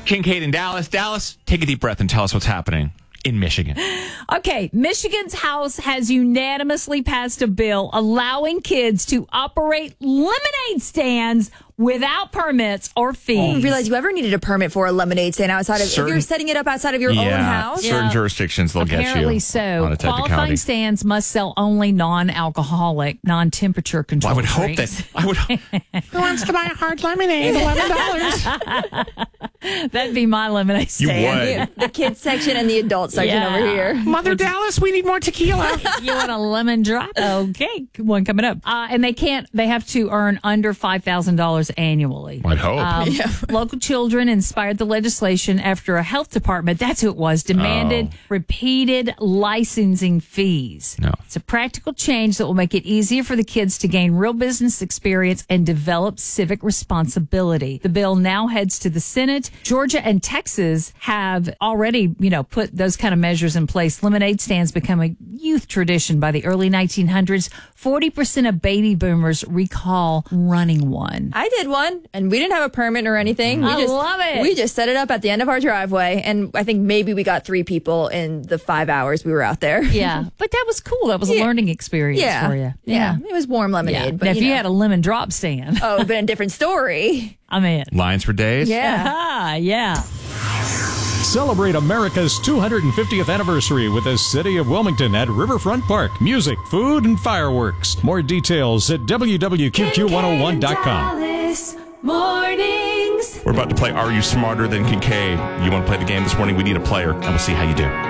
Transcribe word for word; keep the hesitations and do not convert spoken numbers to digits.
Kincaid in Dallas. Dallas, take a deep breath and tell us what's happening in Michigan. Okay, Michigan's House has unanimously passed a bill allowing kids to operate lemonade stands without permits or fees. I didn't realize you ever needed a permit for a lemonade stand outside of, Certain, if you're setting it up outside of your yeah, own house. Certain Yeah. jurisdictions, they'll Apparently get you so. on a Qualifying technicality. stands must sell only non-alcoholic, non-temperature controlled Well, I would drinks. hope that. I would. Who wants to buy a hard lemonade? Eleven dollars. That'd be my lemonade You stand. would. The kids section and the adult section Yeah. over here. Mother Dallas, we need more tequila. You want a lemon drop? Okay, one coming up. Uh, and they can't. They have to earn under five thousand dollars annually. I'd hope. Um, Local children inspired the legislation after a health department, that's who it was, demanded Oh. repeated licensing fees. No. It's a practical change that will make it easier for the kids to gain real business experience and develop civic responsibility. The bill now heads to the Senate. Georgia and Texas have already, you know, put those kind of measures in place. Lemonade stands become a youth tradition by the early nineteen hundreds. forty percent of baby boomers recall running one. I did one, and we didn't have a permit or anything. We I just, love it. We just set it up at the end of our driveway, and I think maybe we got three people in the five hours we were out there. Yeah, but that was cool. That was a Yeah. learning experience Yeah. for you. Yeah. It was warm lemonade. Yeah. But now, if you, you know. had a lemon drop stand, Oh, but a different story. I'm in. Lines for days. Yeah. Ah, yeah. Celebrate America's two hundred fiftieth anniversary with the City of Wilmington at Riverfront Park. Music, food, and fireworks. More details at w w q q one oh one dot com. Mornings. We're about to play Are You Smarter Than Kincaid? You want to play the game this morning? We need a player, and we'll see how you do.